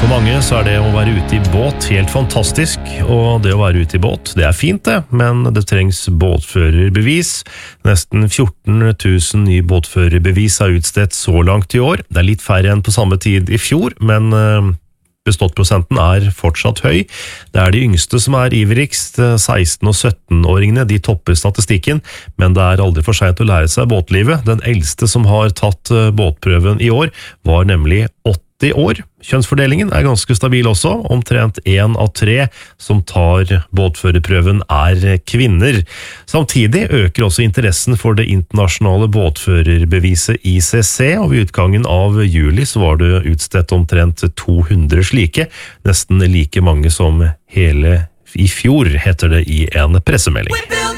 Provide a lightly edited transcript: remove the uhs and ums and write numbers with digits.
For mange så det å være ute i båt helt fantastisk, og det å være ute i båt, det fint det, men det trengs båtførerbevis. Nesten 14 000 nye båtførerbevis utstedt så langt i år. Det litt færre enn på samme tid i fjor, men beståttprosenten fortsatt høy. Det de yngste som ivrigst, 16- og 17-åringene, de topper statistikken, men det aldri for sent å lære seg båtlivet. Den eldste som har tatt båtprøven i år var nemlig 80 år. Kjønnsfordelingen ganske stabil også. Omtrent 1 av 3 som tar båtførerprøven kvinner. Samtidig øker også interessen for det internasjonale båtførerbeviset ICC, og ved utgangen av juli så var det utstedt omtrent 200 slike, nesten like mange som hele i fjor, heter det i en pressemelding.